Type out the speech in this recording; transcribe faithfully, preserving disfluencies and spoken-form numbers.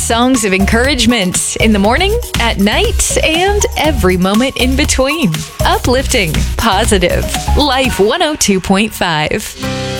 songs of encouragement in the morning, at night, and every moment in between. Uplifting, positive, Life one oh two point five.